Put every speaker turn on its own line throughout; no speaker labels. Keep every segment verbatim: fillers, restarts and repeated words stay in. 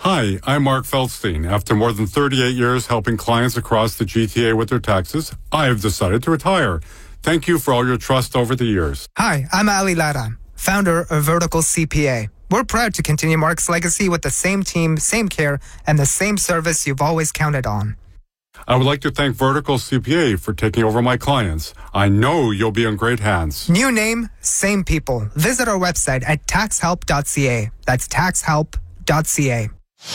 Hi, I'm Mark Feldstein. After more than thirty-eight years helping clients across the G T A with their taxes, I have decided to retire. Thank you for all your trust over the years.
Hi, I'm Ali Lara, founder of Vertical C P A. We're proud to continue Mark's legacy with the same team, same care, and the same service you've always counted on.
I would like to thank Vertical C P A for taking over my clients. I know you'll be in great hands.
New name, same people. Visit our website at tax help dot c a. That's tax help dot c a.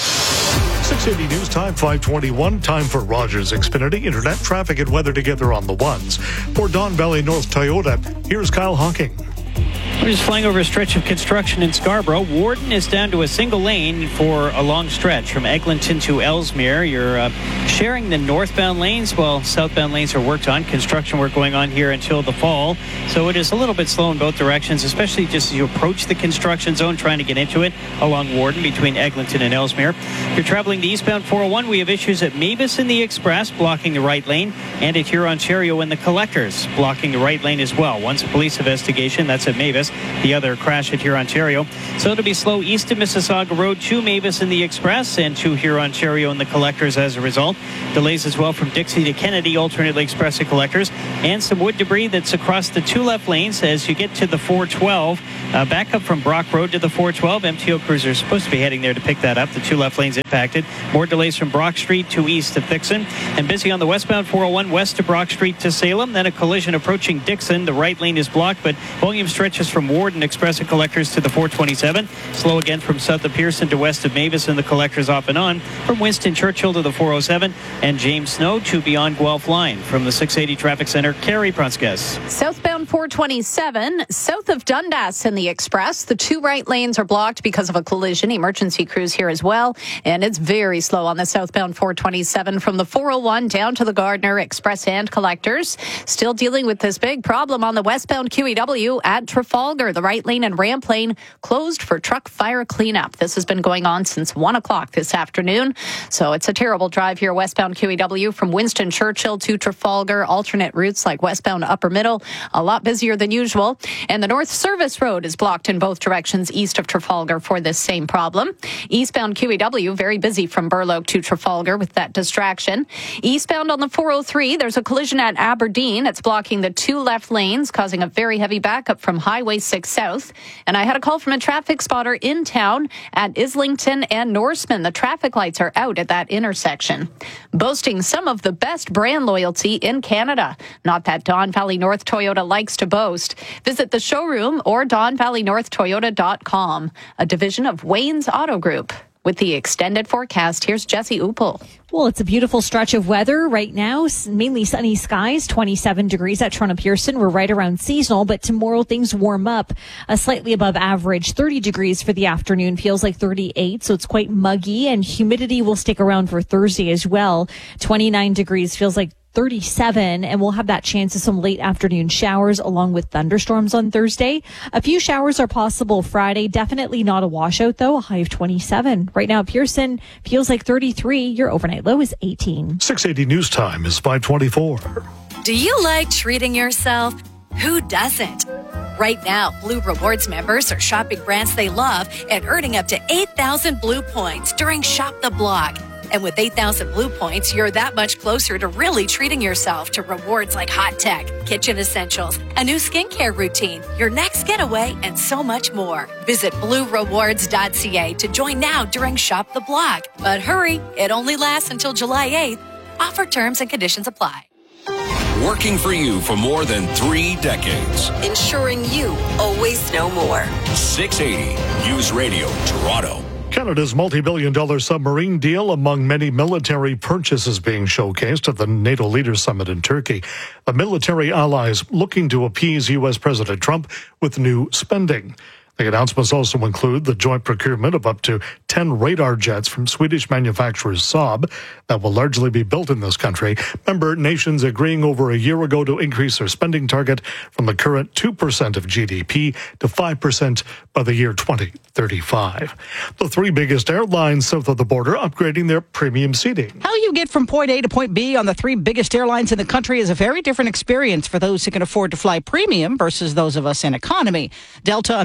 six eighty News Time, five twenty-one. Time for Rogers Xfinity Internet traffic and weather together on the ones. For Don Valley North Toyota, here's Kyle Hawking.
We're just flying over a stretch of construction in Scarborough. Warden is down to a single lane for a long stretch from Eglinton to Ellesmere. You're uh, sharing the northbound lanes while southbound lanes are worked on. Construction work going on here until the fall. So it is a little bit slow in both directions, especially just as you approach the construction zone, trying to get into it along Warden between Eglinton and Ellesmere. If you're traveling the eastbound four oh one, we have issues at Mavis in the Express, blocking the right lane, and at Huron-Ontario in the Collectors, blocking the right lane as well. One's a police investigation, that's at Mavis. The other crash at Huron-Ontario. So it'll be slow east of Mississauga Road to Mavis in the Express and to Huron-Ontario in the Collectors as a result. Delays as well from Dixie to Kennedy, alternately Express and Collectors. And some wood debris that's across the two left lanes as you get to the four twelve. Uh, back up from Brock Road to the four twelve. M T O crews are supposed to be heading there to pick that up. The two left lanes impacted. More delays from Brock Street to east of Dixon. And busy on the westbound four oh one west of Brock Street to Salem. Then a collision approaching Dixon. The right lane is blocked, but volume stretches from Warden Express and Collectors to the four twenty-seven. Slow again from south of Pearson to west of Mavis and the Collectors off and on. From Winston Churchill to the four oh seven. And James Snow to beyond Guelph Line. From the six eighty Traffic Center, Carrie Prunskes.
Southbound four twenty-seven, south of Dundas in the Express. The two right lanes are blocked because of a collision. Emergency crews here as well. And it's very slow on the southbound four twenty-seven from the four oh one down to the Gardner Express and Collectors. Still dealing with this big problem on the westbound Q E W at Trafalgar. The right lane and ramp lane closed for truck fire cleanup. This has been going on since one o'clock this afternoon. So it's a terrible drive here westbound Q E W from Winston Churchill to Trafalgar. Alternate routes like westbound Upper Middle, a lot busier than usual. And the North Service Road is blocked in both directions east of Trafalgar for this same problem. Eastbound Q E W, very busy from Burloak to Trafalgar with that distraction. Eastbound on the four oh three, there's a collision at Aberdeen. It's blocking the two left lanes, causing a very heavy backup from Highway six South. And I had a call from a traffic spotter in town at Islington and Norseman. The traffic lights are out at that intersection. Boasting some of the best brand loyalty in Canada. Not that Don Valley North Toyota likes to boast. Visit the showroom or don valley north toyota dot com, a division of Wayne's Auto Group. With the extended forecast, here's Jesse Upel.
Well, it's a beautiful stretch of weather right now, mainly sunny skies, twenty-seven degrees at Toronto Pearson. We're right around seasonal, but tomorrow things warm up uh, slightly above average. thirty degrees for the afternoon, feels like thirty-eight, so it's quite muggy, and humidity will stick around for Thursday as well. twenty-nine degrees, feels like thirty-seven, and we'll have that chance of some late afternoon showers along with thunderstorms on Thursday. A few showers are possible Friday. Definitely not a washout, though. A high of twenty-seven. Right now, Pearson feels like thirty-three. Your overnight low is eighteen.
six eighty News Time is five twenty-four.
Do you like treating yourself? Who doesn't? Right now, Blue Rewards members are shopping brands they love and earning up to eight thousand Blue points during Shop the Block. And with eight thousand Blue points, you're that much closer to really treating yourself to rewards like hot tech, kitchen essentials, a new skincare routine, your next getaway, and so much more. Visit blue rewards dot c a to join now during Shop the Block. But hurry, it only lasts until July eighth. Offer terms and conditions apply.
Working for you for more than three decades.
Ensuring you always know more.
six eighty News Radio, Toronto.
Canada's multi-billion dollar submarine deal among many military purchases being showcased at the NATO Leaders Summit in Turkey. The military allies looking to appease U S President Trump with new spending. The announcements also include the joint procurement of up to ten radar jets from Swedish manufacturer Saab that will largely be built in this country. Member nations agreeing over a year ago to increase their spending target from the current two percent of G D P to five percent by the year twenty thirty-five. The three biggest airlines south of the border upgrading their premium seating.
How you get from point A to point B on the three biggest airlines in the country is a very different experience for those who can afford to fly premium versus those of us in economy. Delta, American,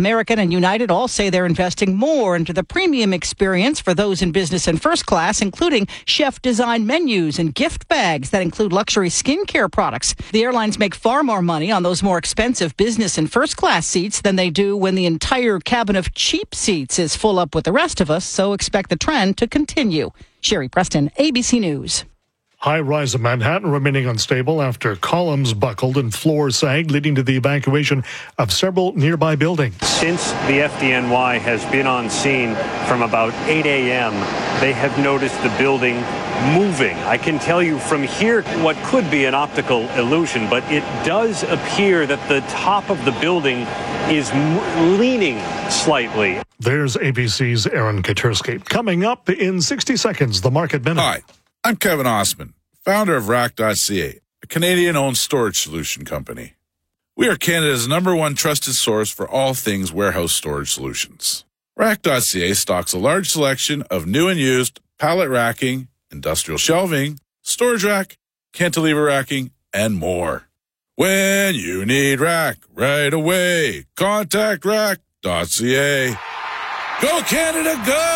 and United all say they're investing more into the premium experience for those in business and first class, including chef-designed menus and gift bags that include luxury skincare products. The airlines make far more money on those more expensive business and first class seats than they do when the entire cabin of cheap seats is full up with the rest of us, so expect the trend to continue. Sherry Preston, A B C News.
High-rise in Manhattan remaining unstable after columns buckled and floors sagged, leading to the evacuation of several nearby buildings.
Since the F D N Y has been on scene from about eight a.m., they have noticed the building moving. I can tell you from here what could be an optical illusion, but it does appear that the top of the building is m- leaning slightly.
There's A B C's Aaron Katursky. Coming up in sixty seconds, the Market Minute.
Hi, I'm Kevin Osman, founder of Rack dot C A, a Canadian-owned storage solution company. We are Canada's number one trusted source for all things warehouse storage solutions. Rack dot C A stocks a large selection of new and used pallet racking, industrial shelving, storage rack, cantilever racking, and more. When you need rack right away, contact Rack dot C A. Go Canada,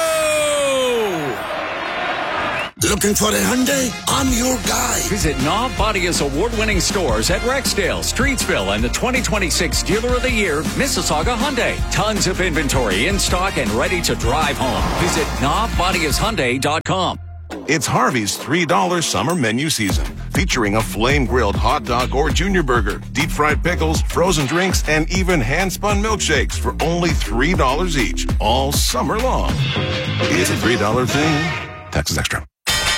go!
Looking for a Hyundai? I'm your guy.
Visit Knob Bodia's award-winning stores at Rexdale, Streetsville, and the twenty twenty-six Dealer of the Year, Mississauga Hyundai. Tons of inventory in stock and ready to drive home. Visit knob bodias hyundai dot com.
It's Harvey's three dollar summer menu season, featuring a flame-grilled hot dog or junior burger, deep-fried pickles, frozen drinks, and even hand-spun milkshakes for only three dollars each, all summer long. It's a three dollar thing. Taxes extra.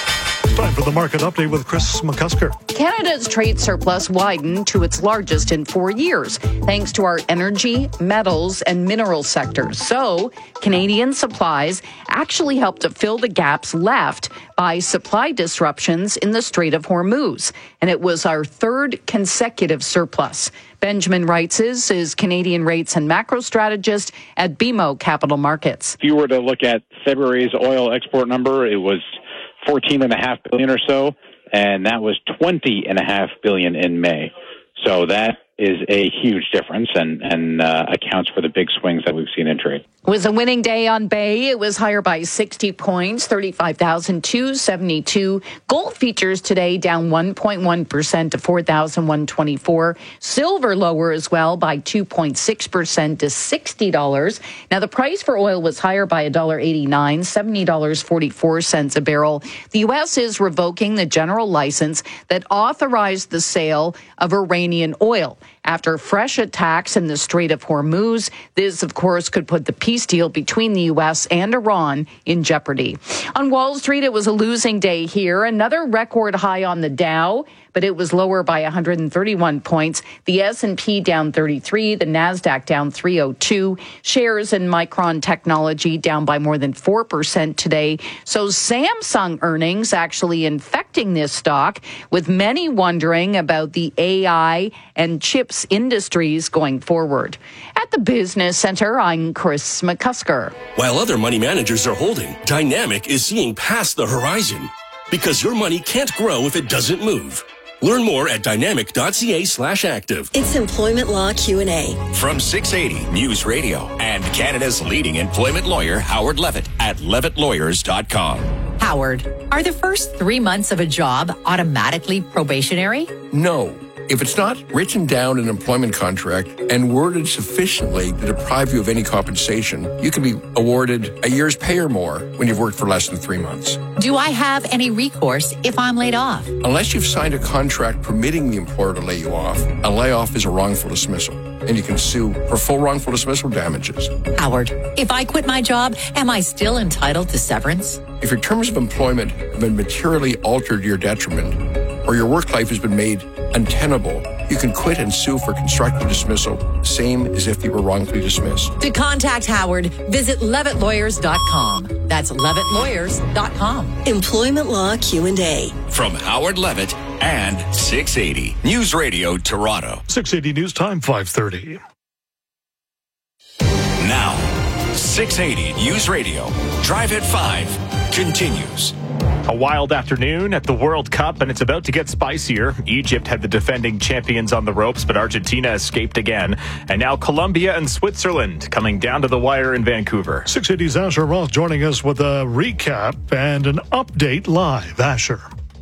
Time for the market update with Chris McCusker.
Canada's trade surplus widened to its largest in four years, thanks to our energy, metals, and mineral sectors. So, Canadian supplies actually helped to fill the gaps left by supply disruptions in the Strait of Hormuz. And it was our third consecutive surplus. Benjamin Reitzes is Canadian rates and macro strategist at B M O Capital Markets.
If you were to look at February's oil export number, it was fourteen and a half billion or so, and that was twenty and a half billion in May. So that is a huge difference and, and uh, accounts for the big swings that we've seen in trade.
It was a winning day on Bay. It was higher by sixty points, thirty-five thousand two hundred seventy-two. Gold futures today down one point one percent to four thousand one hundred twenty-four. Silver lower as well by two point six percent to sixty dollars. Now, the price for oil was higher by one dollar eighty-nine, seventy dollars and forty-four cents a barrel. The U S is revoking the general license that authorized the sale of Iranian oil after fresh attacks in the Strait of Hormuz. This, of course, could put the peace deal between the U S and Iran in jeopardy. On Wall Street, it was a losing day here. Another record high on the Dow, but it was lower by one hundred thirty-one points. The S and P down thirty-three, the NASDAQ down three oh two. Shares in Micron Technology down by more than four percent today. So Samsung earnings actually infecting this stock, with many wondering about the A I and chips industries going forward. At the Business Center, I'm Chris McCusker.
While other money managers are holding, Dynamic is seeing past the horizon. Because your money can't grow if it doesn't move. Learn more at dynamic.ca slash active.
It's Employment Law Q and A.
From six eighty News Radio and Canada's leading employment lawyer, Howard Levitt, at levitt lawyers dot com.
Howard, are the first three months of a job automatically probationary?
No. If it's not written down in an employment contract and worded sufficiently to deprive you of any compensation, you can be awarded a year's pay or more when you've worked for less than three months.
Do I have any recourse if I'm laid off?
Unless you've signed a contract permitting the employer to lay you off, a layoff is a wrongful dismissal, and you can sue for full wrongful dismissal damages.
Howard, if I quit my job, am I still entitled to severance?
If your terms of employment have been materially altered to your detriment, or your work life has been made untenable, you can quit and sue for constructive dismissal, same as if you were wrongfully dismissed.
To contact Howard, visit levitt lawyers dot com. That's levitt lawyers dot com.
Employment Law Q and A.
From Howard Levitt and six eighty News Radio Toronto.
six eighty News Time, five thirty.
Now, six eighty News Radio, Drive at five, continues.
A wild afternoon at the World Cup, and it's about to get spicier. Egypt had the defending champions on the ropes, but Argentina escaped again. And now Colombia and Switzerland coming down to the wire in Vancouver.
six eighty's Asher Roth joining us with a recap and an update live. Asher.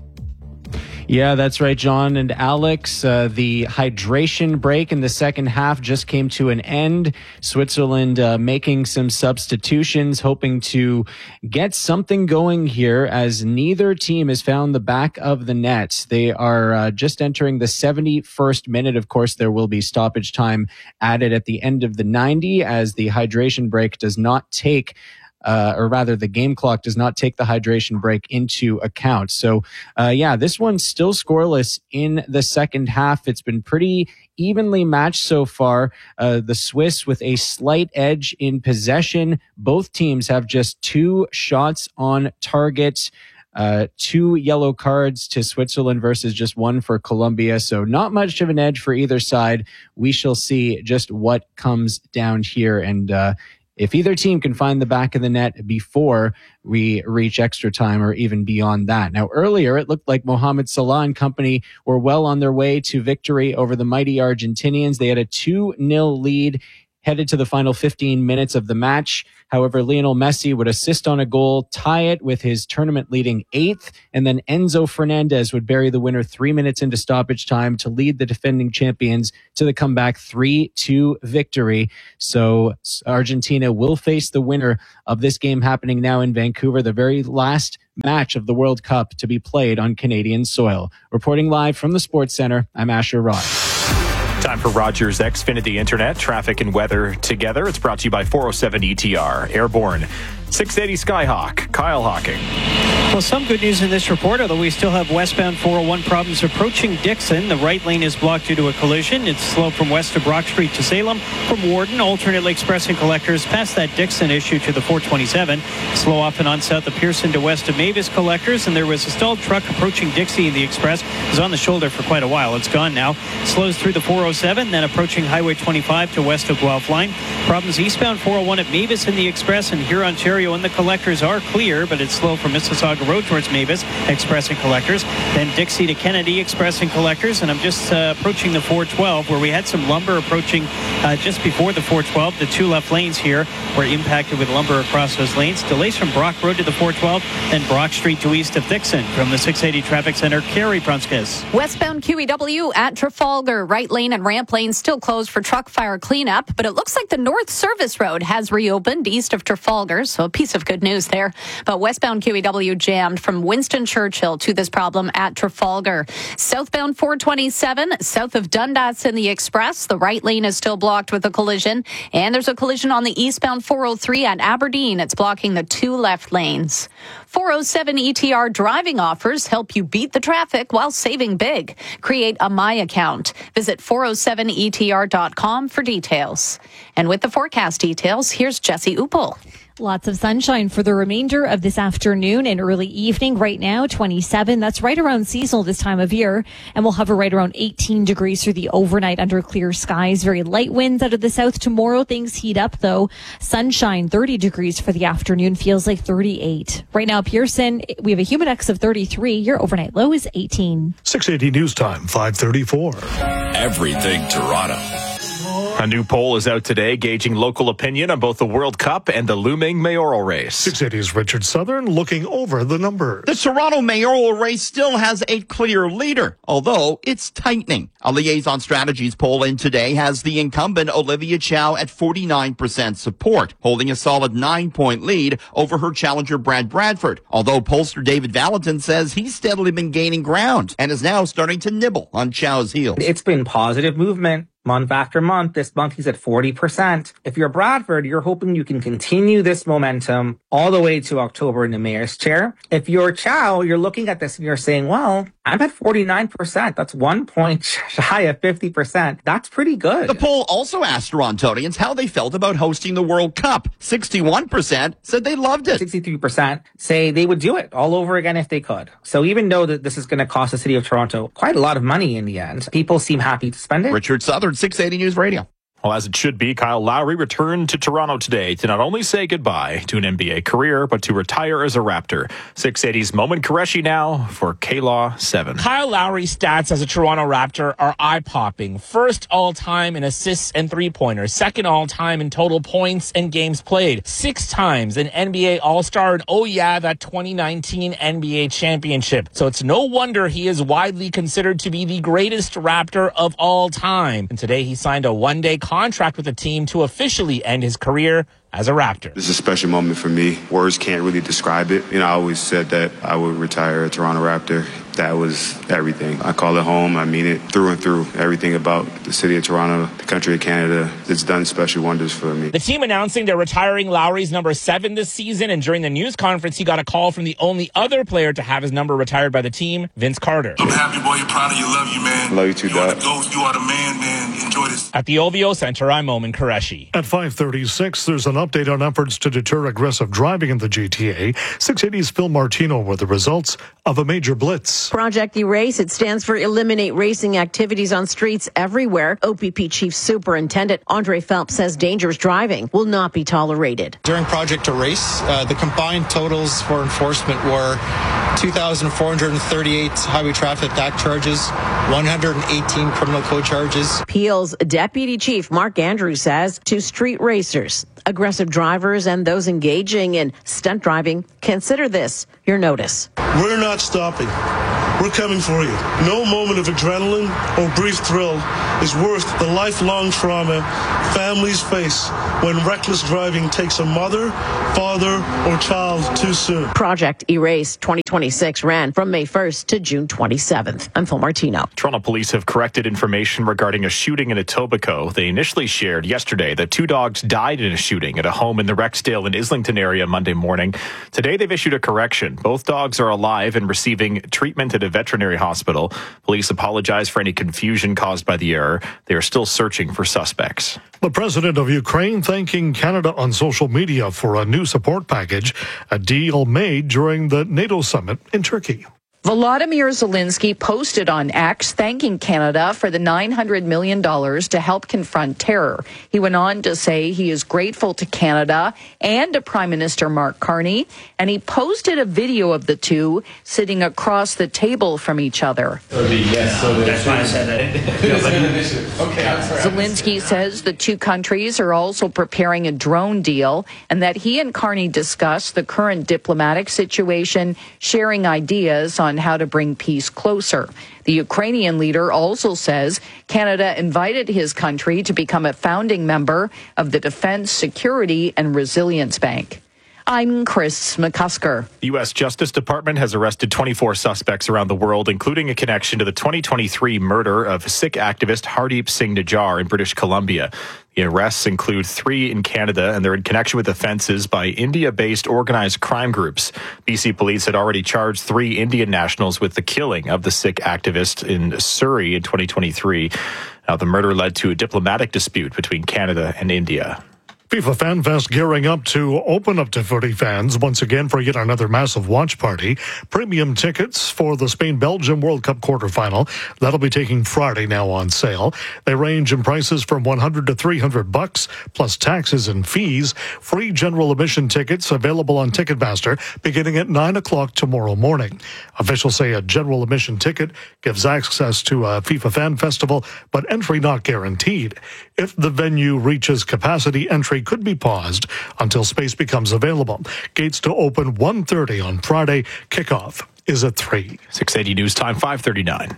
Yeah, that's right, John and Alex. Uh, the hydration break in the second half just came to an end. Switzerland uh, making some substitutions, hoping to get something going here as neither team has found the back of the net. They are uh, just entering the seventy-first minute. Of course, there will be stoppage time added at the end of the ninety as the hydration break does not take Uh, or rather, the game clock does not take the hydration break into account. So, uh, yeah, this one's still scoreless in the second half. It's been pretty evenly matched so far. Uh, the Swiss with a slight edge in possession. Both teams have just two shots on target. Uh, two yellow cards to Switzerland versus just one for Colombia. So not much of an edge for either side. We shall see just what comes down here. And, uh, if either team can find the back of the net before we reach extra time or even beyond that. Now, earlier, it looked like Mohamed Salah and company were well on their way to victory over the mighty Argentinians. They had a two nil lead headed to the final fifteen minutes of the match. However, Lionel Messi would assist on a goal, tie it with his tournament-leading eighth, and then Enzo Fernandez would bury the winner three minutes into stoppage time to lead the defending champions to the comeback three two victory. So Argentina will face the winner of this game happening now in Vancouver, the very last match of the World Cup to be played on Canadian soil. Reporting live from the Sports Center, I'm Asher Roth.
Time for Rogers Xfinity Internet, traffic and weather together. It's brought to you by four oh seven E T R, Airborne. six eighty Skyhawk, Kyle Hawking.
Well, some good news in this report, although we still have westbound four oh one problems approaching Dixon. The right lane is blocked due to a collision. It's slow from west of Brock Street to Salem. From Warden, alternately expressing collectors past that Dixon issue to the four twenty-seven. Slow off and on south of Pearson to west of Mavis collectors. And there was a stalled truck approaching Dixie in the express. It was on the shoulder for quite a while. It's gone now. Slows through the four oh seven, then approaching Highway twenty-five to west of Guelph Line. Problems eastbound four oh one at Mavis in the express, and here Ontario and the collectors are clear, but it's slow from Mississauga Road towards Mavis, express and collectors. Then Dixie to Kennedy, express and collectors. And I'm just uh, approaching the four twelve, where we had some lumber approaching uh, just before the four twelve. The two left lanes here were impacted with lumber across those lanes. Delays from Brock Road to the four twelve, then Brock Street to east of Dixon. From the six eighty Traffic Center, Carrie Prunskis.
Westbound Q E W at Trafalgar, right lane and ramp lane still closed for truck fire cleanup, but it looks like the North Service Road has reopened east of Trafalgar, so a piece of good news there. But westbound Q E W jammed from Winston Churchill to this problem at Trafalgar. Southbound four twenty-seven, south of Dundas in the Express, the right lane is still blocked with a collision, and there's a collision on the eastbound four oh three at Aberdeen. It's blocking the two left lanes. four oh seven E T R driving offers help you beat the traffic while saving big. Create a My account. Visit four oh seven E T R dot com for details. And with the forecast details, here's Jesse Uppel.
Lots of sunshine for the remainder of this afternoon and early evening. Right now, twenty-seven. That's right around seasonal this time of year. And we'll hover right around eighteen degrees through the overnight under clear skies. Very light winds out of the south tomorrow. Things heat up, though. Sunshine, thirty degrees for the afternoon. Feels like thirty-eight. Right now, Pearson, we have a humid index of thirty-three. Your overnight low is eighteen.
six eighty News Time, five thirty-four.
Everything Toronto.
A new poll is out today gauging local opinion on both the World Cup and the looming mayoral race.
six eighty's Richard Southern looking over the numbers.
The Toronto mayoral race still has a clear leader, although it's tightening. A Liaison Strategies poll in today has the incumbent Olivia Chow at forty-nine percent support, holding a solid nine-point lead over her challenger Brad Bradford. Although pollster David Valentin says he's steadily been gaining ground and is now starting to nibble on Chow's heels.
It's been positive movement. Month after month, this month he's at forty percent. If you're Bradford, you're hoping you can continue this momentum all the way to October in the mayor's chair. If you're Chow, you're looking at this and you're saying, well, I'm at forty-nine percent. That's one point shy of fifty percent. That's pretty good.
The poll also asked Torontonians how they felt about hosting the World Cup. sixty-one percent said they loved it.
sixty-three percent say they would do it all over again if they could. So even though that this is going to cost the city of Toronto quite a lot of money in the end, people seem happy to spend it.
Richard Southern, six eighty News Radio.
Well, as it should be, Kyle Lowry returned to Toronto today to not only say goodbye to an N B A career, but to retire as a Raptor. six eighty's Momin Qureshi now for K-Law seven.
Kyle Lowry's stats as a Toronto Raptor are eye-popping. First all-time in assists and three-pointers. Second all-time in total points and games played. Six times an N B A All-Star, and oh yeah, that twenty nineteen N B A championship. So it's no wonder he is widely considered to be the greatest Raptor of all time. And today he signed a one-day contract with the team to officially end his career as a Raptor.
This is a special moment for me. Words can't really describe it. You know, I always said that I would retire a Toronto Raptor. That was everything. I call it home. I mean it through and through. Everything about the city of Toronto, the country of Canada, it's done special wonders for me.
The team announcing they're retiring Lowry's number seven this season, and during the news conference, he got a call from the only other player to have his number retired by the team, Vince Carter.
I'm happy, boy. You're proud of you. Love you, man.
Love you too,
You are
Doc.
the GOAT. You are the man, man. Enjoy this.
At the O V O Center, I'm Momin Qureshi.
At five thirty-six, there's an update on efforts to deter aggressive driving in the G T A. six eighty's Phil Martino with the results of a major blitz.
Project Erase, it stands for Eliminate Racing Activities on Streets Everywhere. O P P Chief Superintendent Andre Phelps says dangerous driving will not be tolerated.
During Project Erase, uh, the combined totals for enforcement were two thousand four hundred thirty-eight highway traffic act charges, one hundred eighteen criminal code charges.
Peel's Deputy Chief Mark Andrews says to street racers, aggressive drivers, and those engaging in stunt driving, consider this your notice.
We're not stopping. We're coming for you. No moment of adrenaline or brief thrill is worth the lifelong trauma families face when reckless driving takes a mother, father, or child too soon.
Project Erase twenty twenty-six ran from May first to June twenty-seventh. I'm Phil Martino.
Toronto police have corrected information regarding a shooting in Etobicoke. They initially shared yesterday that two dogs died in a shooting at a home in the Rexdale and Islington area Monday morning. Today they've issued a correction. Both dogs are alive and receiving treatment at a veterinary hospital. Police apologize for any confusion caused by the error. They are still searching for suspects.
The president of Ukraine thanking Canada on social media for a new support package, a deal made during the NATO summit in Turkey.
Volodymyr Zelensky posted on X thanking Canada for the nine hundred million dollars to help confront terror. He went on to say he is grateful to Canada and to Prime Minister Mark Carney, and he posted a video of the two sitting across the table from each other.
Yes, so that's why I said that. Okay,
Zelensky says the two countries are also preparing a drone deal and that he and Carney discussed the current diplomatic situation, sharing ideas on how to bring peace closer. The Ukrainian leader also says Canada invited his country to become a founding member of the Defense, Security, and Resilience Bank. I'm Chris McCusker.
The U S Justice Department has arrested twenty-four suspects around the world, including a connection to the twenty twenty-three murder of Sikh activist Hardeep Singh Nijjar in British Columbia. The arrests include three in Canada, and they're in connection with offenses by India-based organized crime groups. B C police had already charged three Indian nationals with the killing of the Sikh activist in Surrey in twenty twenty-three. Now, the murder led to a diplomatic dispute between Canada and India.
FIFA Fan Fest gearing up to open up to footy fans once again for yet another massive watch party. Premium tickets for the Spain-Belgium World Cup quarterfinal. That'll be taking Friday now on sale. They range in prices from one hundred to three hundred bucks plus taxes and fees. Free general admission tickets available on Ticketmaster beginning at nine o'clock tomorrow morning. Officials say a general admission ticket gives access to a FIFA Fan Festival, but entry not guaranteed. If the venue reaches capacity, entry could be paused until space becomes available. Gates to open one thirty on Friday. Kickoff is at three.
six eighty News Time, five thirty-nine.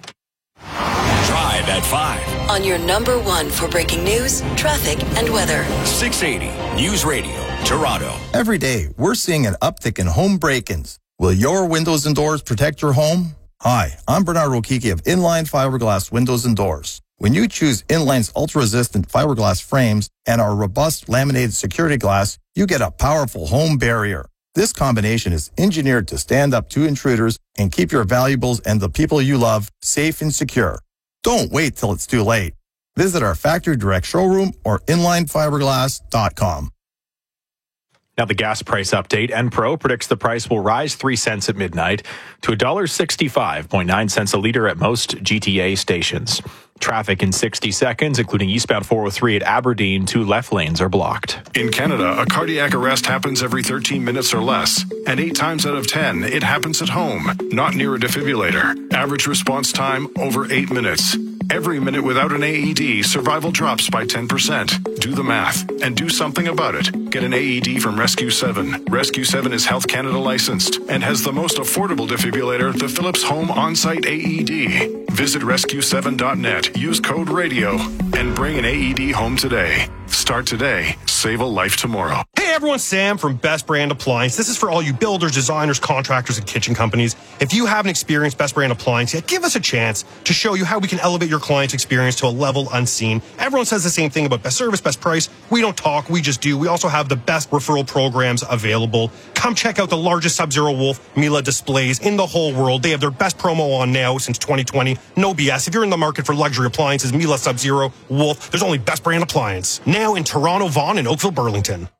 Drive at five.
On your number one for breaking news, traffic, and weather.
six eighty News Radio, Toronto.
Every day, we're seeing an uptick in home break-ins. Will your windows and doors protect your home? Hi, I'm Bernard Rokiki of Inline Fiberglass Windows and Doors. When you choose Inline's ultra-resistant fiberglass frames and our robust laminated security glass, you get a powerful home barrier. This combination is engineered to stand up to intruders and keep your valuables and the people you love safe and secure. Don't wait till it's too late. Visit our factory direct showroom or inline fiberglass dot com.
Now the gas price update. Enpro predicts the price will rise three cents at midnight to one dollar sixty-five point nine cents a litre at most G T A stations. Traffic in sixty seconds, including eastbound four oh three at Aberdeen. Two left lanes are blocked.
In Canada, a cardiac arrest happens every thirteen minutes or less. And eight times out of ten, it happens at home, not near a defibrillator. Average response time, over eight minutes. Every minute without an A E D, survival drops by ten percent. Do the math and do something about it. Get an A E D from Rescue seven. Rescue seven is Health Canada licensed and has the most affordable defibrillator, the Philips Home On-Site A E D. Visit rescue seven dot net, use code RADIO, and bring an A E D home today. Start today. Save a life tomorrow.
Hey everyone, Sam from Best Brand Appliance. This is for all you builders, designers, contractors, and kitchen companies. If you haven't experienced Best Brand Appliance yet, give us a chance to show you how we can elevate your client's experience to a level unseen. Everyone says the same thing about best service, best price. We don't talk, we just do. We also have the best referral programs available. Come check out the largest Sub-Zero Wolf Miele displays in the whole world. They have their best promo on now since twenty twenty. No B S. If you're in the market for luxury appliances, Miele, Sub-Zero, Wolf, there's only Best Brand Appliance. Now in Toronto, Vaughan, and Oakville, Burlington.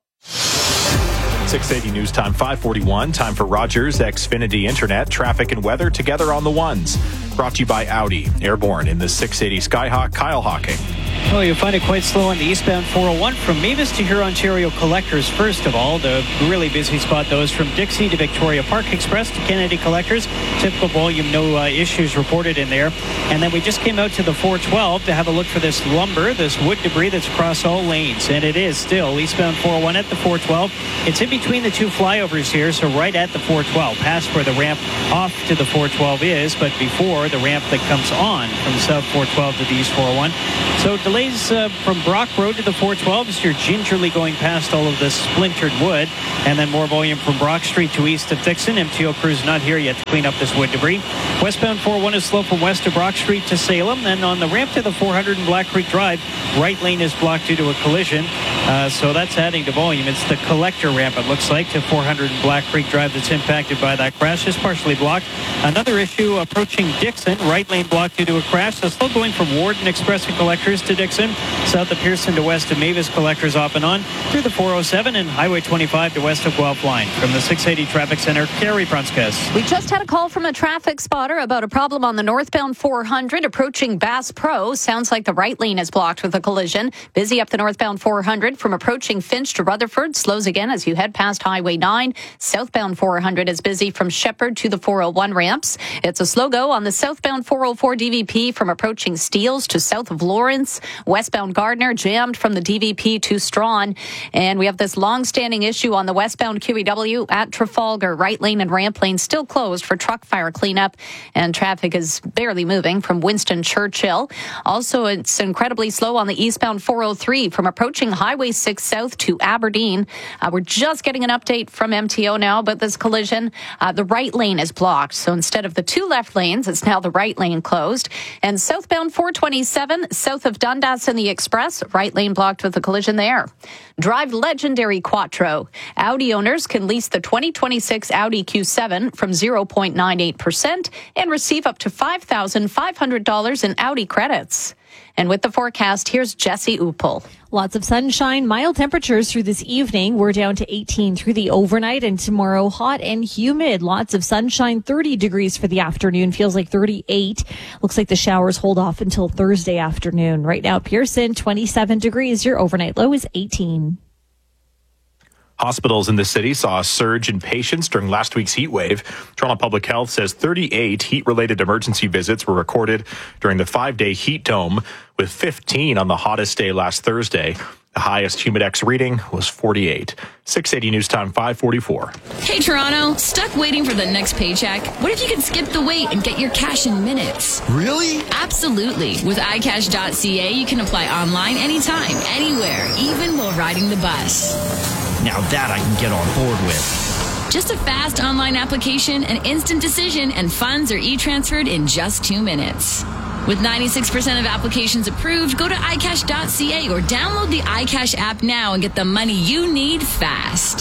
six eighty News Time, five forty-one. Time for Rogers Xfinity Internet. Traffic and weather together on the ones. Brought to you by Audi. Airborne in the six eighty Skyhawk. Kyle Hawking.
Well, you'll find it quite slow on the eastbound four oh one from Mavis to Huron-Ontario Collectors. First of all, the really busy spot, those from Dixie to Victoria Park Express to Kennedy Collectors. Typical volume, no uh, issues reported in there. And then we just came out to the four twelve to have a look for this lumber, this wood debris that's across all lanes. And it is still eastbound four oh one at the four twelve. It's in between the two flyovers here, so right at the four twelve, past where the ramp off to the four twelve is, but before the ramp that comes on from the south four twelve to the east four oh one. So delays uh, from Brock Road to the four twelve as you're gingerly going past all of this splintered wood, and then more volume from Brock Street to east of Dixon. M T O crews not here yet to clean up this wood debris. Westbound four oh one is slow from west of Brock Street to Salem. Then on the ramp to the four hundred in Black Creek Drive, right lane is blocked due to a collision. Uh, so that's adding to volume. It's the collector ramp, it looks like, to four hundred in Black Creek Drive that's impacted by that crash. It's partially blocked. Another issue approaching Dixon, right lane blocked due to a crash. So still going from Warden Express and Collectors to Dixon, south of Pearson to west of Mavis Collectors off and on, through the four oh seven and Highway twenty-five to west of Guelph Line. From the six eighty Traffic Center, Carrie Prunskes.
We just had a call from a traffic spotter about a problem on the northbound four hundred approaching Bass Pro. Sounds like the right lane is blocked with a collision. Busy up the northbound four hundred from approaching Finch to Rutherford. Slows again as you head past Highway nine. Southbound four hundred is busy from Shepherd to the four oh one ramps. It's a slow go on the southbound four oh four D V P from approaching Steeles to south of Lawrence. Westbound Gardner jammed from the D V P to Strawn. And we have this long-standing issue on the westbound Q E W at Trafalgar. Right lane and ramp lane still closed for truck fire cleanup, and traffic is barely moving from Winston Churchill. Also, it's incredibly slow on the eastbound four oh three from approaching Highway six south to Aberdeen. Uh, we're just getting an update from M T O now about this collision. Uh, the right lane is blocked, so instead of the two left lanes, it's now the right lane closed. And southbound four twenty-seven, south of Dundas and the Express, right lane blocked with a collision there. Drive legendary Quattro. Audi owners can lease the twenty twenty-six Audi Q seven from zero point nine eight percent and receive up to five thousand five hundred dollars in Audi credits. And with the forecast, here's Jesse Uppel.
Lots of sunshine, mild temperatures through this evening. We're down to eighteen through the overnight, and tomorrow hot and humid. Lots of sunshine, thirty degrees for the afternoon. Feels like thirty-eight. Looks like the showers hold off until Thursday afternoon. Right now, Pearson, twenty-seven degrees. Your overnight low is eighteen.
Hospitals in the city saw a surge in patients during last week's heat wave. Toronto Public Health says thirty-eight heat-related emergency visits were recorded during the five-day heat dome, with fifteen on the hottest day last Thursday. The highest Humidex reading was forty-eight. six eighty News Time, five forty-four.
Hey, Toronto. Stuck waiting for the next paycheck? What if you could skip the wait and get your cash in minutes?
Really?
Absolutely. With i cash dot c a, you can apply online anytime, anywhere, even while riding the bus.
Now that I can get on board with.
Just a fast online application, an instant decision, and funds are e-transferred in just two minutes. With ninety-six percent of applications approved, go to i cash dot c a or download the iCash app now and get the money you need fast.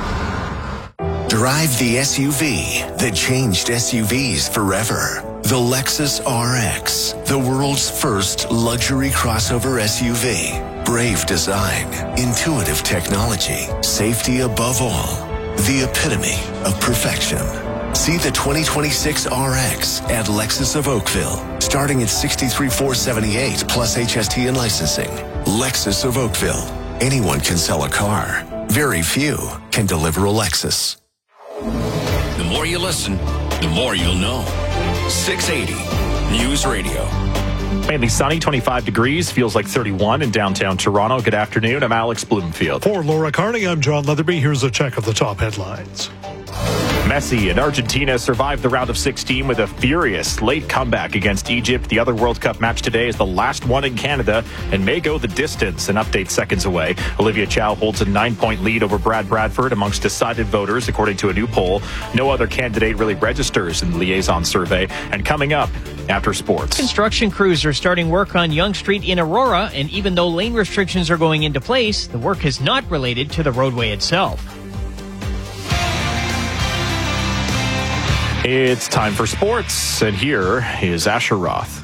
Drive the S U V that changed S U Vs forever. The Lexus R X, the world's first luxury crossover S U V. Brave design, intuitive technology, safety above all. The epitome of perfection. See the twenty twenty-six R X at Lexus of Oakville, starting at sixty-three thousand four hundred seventy-eight dollars plus H S T and licensing. Lexus of Oakville. Anyone can sell a car. Very few can deliver a Lexus.
The more you listen, the more you'll know. six eighty News Radio.
Mainly sunny, twenty-five degrees, feels like thirty-one in downtown Toronto. Good afternoon, I'm Alex Bloomfield.
For Laura Carney, I'm John Leatherby. Here's a check of the top headlines.
Messi and Argentina survived the round of sixteen with a furious late comeback against Egypt. The other World Cup match today is the last one in Canada and may go the distance. An update seconds away. Olivia Chow holds a nine-point lead over Brad Bradford amongst decided voters, according to a new poll. No other candidate really registers in the liaison survey. And coming up after sports.
Construction crews are starting work on Yonge Street in Aurora, and even though lane restrictions are going into place, the work is not related to the roadway itself.
It's time for sports, and here is Asher Roth.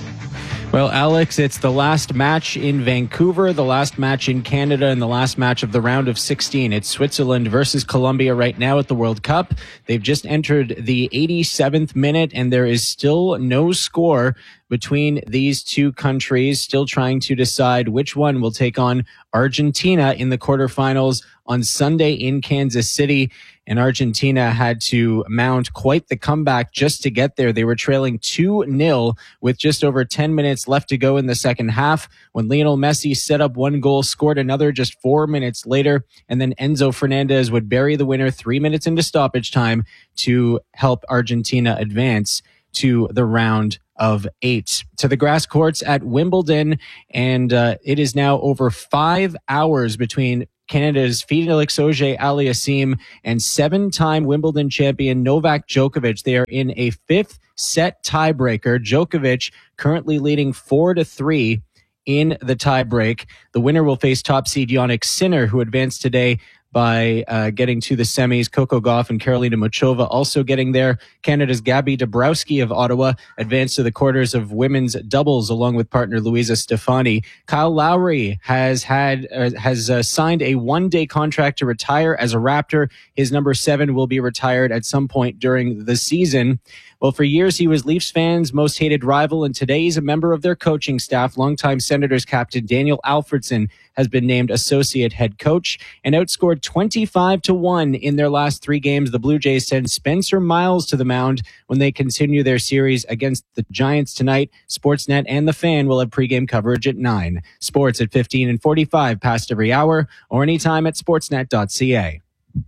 Well, Alex, it's the last match in Vancouver, the last match in Canada, and the last match of the round of sixteen. It's Switzerland versus Colombia right now at the World Cup. They've just entered the eighty-seventh minute, and there is still no score between these two countries, still trying to decide which one will take on Argentina in the quarterfinals on Sunday in Kansas City. And Argentina had to mount quite the comeback just to get there. They were trailing two nil with just over ten minutes left to go in the second half when Lionel Messi set up one goal, scored another just four minutes later, and then Enzo Fernandez would bury the winner three minutes into stoppage time to help Argentina advance to the round of eight. To the grass courts at Wimbledon, and uh, it is now over five hours between Canada's Felix Auger-Aliassime and seven-time Wimbledon champion Novak Djokovic. They are in a fifth set tiebreaker. Djokovic currently leading four to three in the tiebreak. The winner will face top seed Jannik Sinner, who advanced today by uh, getting to the semis. Coco Gauff and Karolina Muchova also getting there. Canada's Gabby Dabrowski of Ottawa advanced to the quarters of women's doubles along with partner Louisa Stefani. Kyle Lowry has had uh, has uh, signed a one-day contract to retire as a Raptor. His number seven will be retired at some point during the season. Well, for years, he was Leafs fans' most hated rival, and today he's a member of their coaching staff. Longtime Senators captain Daniel Alfredson has been named associate head coach and outscored twenty-five to one in their last three games. The Blue Jays send Spencer Miles to the mound when they continue their series against the Giants tonight. Sportsnet and The Fan will have pregame coverage at nine. Sports at fifteen and forty-five past every hour or anytime at sportsnet dot c a.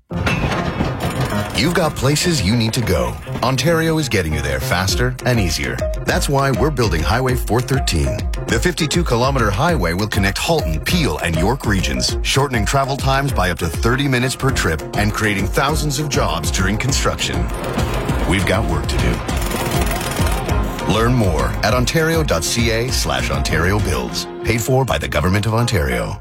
You've got places you need to go. Ontario is getting you there faster and easier. That's why we're building Highway four thirteen. The fifty-two kilometer highway will connect Halton, Peel, and York regions, shortening travel times by up to thirty minutes per trip and creating thousands of jobs during construction. We've got work to do. Learn more at ontario dot c a slash Ontario Builds. Paid for by the Government of Ontario.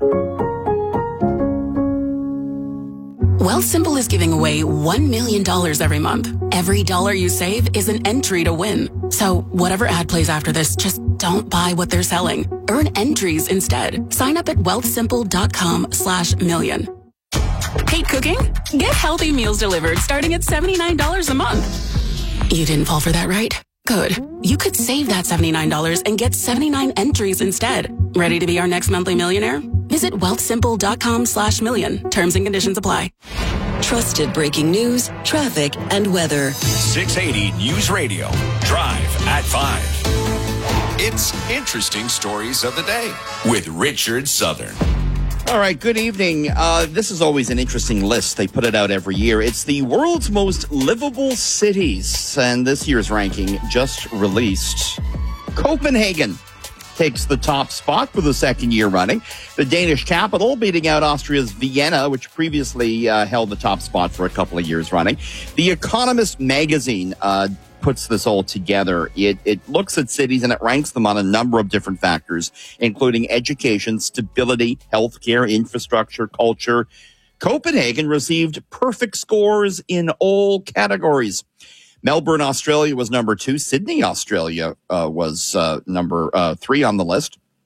Wealthsimple is giving away one million dollars every month. Every dollar you save is an entry to win. So whatever ad plays after this, just don't buy what they're selling. Earn entries instead. Sign up at wealthsimple.com slash million. Hate cooking? Get healthy meals delivered starting at seventy-nine dollars a month. You didn't fall for that, right? Good. You could save that seventy-nine dollars and get seventy-nine entries instead. Ready to be our next monthly millionaire? Visit wealthsimple.com slash million. Terms and conditions apply.
Trusted breaking news, traffic, and weather.
six eighty News Radio. Drive at five. It's Interesting Stories of the Day with Richard Southern.
All right, good evening. Uh, this is always an interesting list. They put it out every year. It's the world's most livable cities, and this year's ranking just released. Copenhagen takes the top spot for the second year running. The Danish capital beating out Austria's Vienna, which previously uh, held the top spot for a couple of years running. The Economist magazine uh, puts this all together. It, it looks at cities and it ranks them on a number of different factors, including education, stability, healthcare, infrastructure, culture. Copenhagen received perfect scores in all categories. Melbourne, Australia was number two. Sydney, Australia uh, was uh, number uh, three on the list.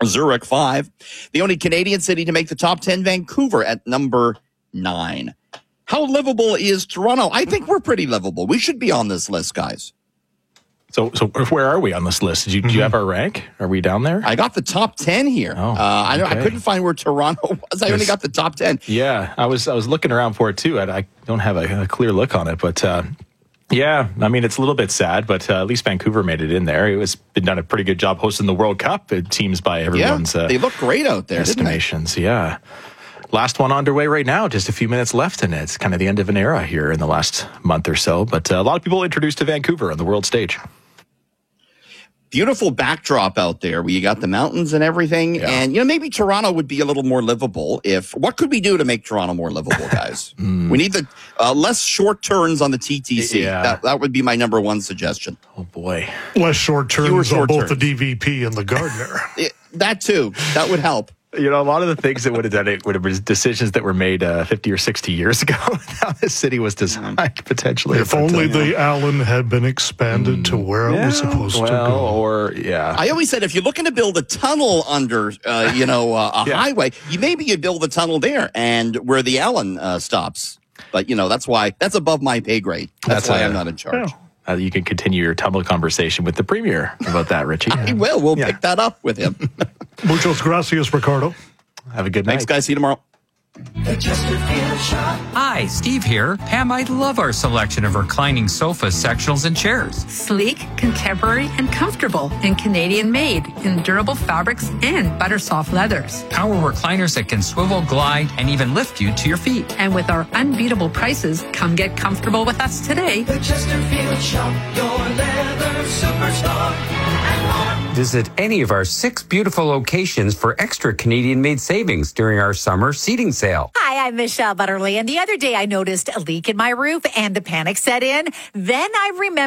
Zurich, five. The only Canadian city to make the top ten, Vancouver at number nine. How livable is Toronto? I think we're pretty livable. We should be on this list, guys.
So, so where are we on this list? Did you, mm-hmm. do you have our rank? Are we down there?
I got the top ten here.
Oh,
uh, I, don't,
okay.
I couldn't find where Toronto was. I only got the top ten.
Yeah, I was I was looking around for it too. I, I don't have a, a clear look on it, but uh, yeah, I mean it's a little bit sad, but uh, at least Vancouver made it in there. It was been done a pretty good job hosting the World Cup. It seems by everyone's
yeah, they look great out there,
estimations. Yeah. Last one underway right now, just a few minutes left, and it's kind of the end of an era here in the last month or so. But uh, a lot of people introduced to Vancouver on the world stage.
Beautiful backdrop out there where you got the mountains and everything. Yeah. And, you know, maybe Toronto would be a little more livable if, what could we do to make Toronto more livable, guys? mm. We need the uh, less short turns on the T T C. Yeah. That, that would be my number one suggestion.
Oh, boy.
Less short turns
short
on both
turns.
the D V P and the Gardner.
it, that too. That would help.
You know, a lot of the things that would have done it would have been decisions that were made uh, fifty or sixty years ago. How this city was designed, potentially.
If only the Allen had been expanded mm. to where yeah, it was supposed
well,
to go.
Or, yeah.
I always said if you're looking to build a tunnel under, uh, you know, uh, a yeah. highway, you maybe you build a tunnel there and where the Allen uh, stops. But, you know, that's why, that's above my pay grade. That's, that's why a, I'm not in charge.
Yeah. Uh, you can continue your tunnel conversation with the Premier about that, Richie.
I will. We'll yeah. pick that up with him.
Muchos gracias, Ricardo.
Have a good night.
Thanks, guys. See you tomorrow.
Hi, Steve here. Pam, I love our selection of reclining sofas, sectionals, and chairs.
Sleek, contemporary, and comfortable, and Canadian-made in durable fabrics and butter soft leathers.
Power recliners that can swivel, glide, and even lift you to your feet.
And with our unbeatable prices, come get comfortable with us today.
The Chesterfield Shop, your leather superstar, and more.
Visit any of our six beautiful locations for extra Canadian-made savings during our summer seating sale.
Hi, I'm Michelle Butterly, and the other day I noticed a leak in my roof and the panic set in. Then I remembered